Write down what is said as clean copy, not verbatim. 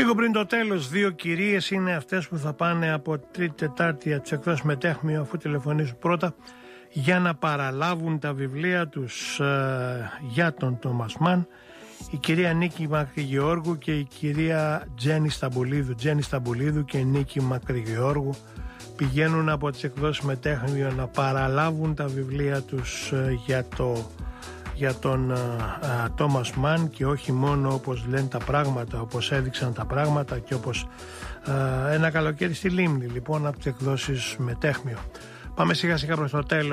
Λίγο πριν το τέλος, δύο κυρίες είναι αυτές που θα πάνε από Τρίτη Τετάρτη από τις εκδόσεις Μετέχμιο, αφού τηλεφωνήσουν πρώτα, για να παραλάβουν τα βιβλία τους για τον Τόμας Μαν. Η κυρία Νίκη Μακρυγεώργου και η κυρία Τζέννη Σταμπουλίδου και η Νίκη Μακρυγεώργου πηγαίνουν από τις εκδόσεις Μετέχμιο να παραλάβουν τα βιβλία τους για τον Τόμας Μαν, και όχι μόνο όπως λένε τα πράγματα, όπως έδειξαν τα πράγματα και όπως ένα καλοκαίρι στη Λίμνη, λοιπόν, από τις εκδόσεις Μετέχμιο. Πάμε σιγά σιγά προς το τέλος.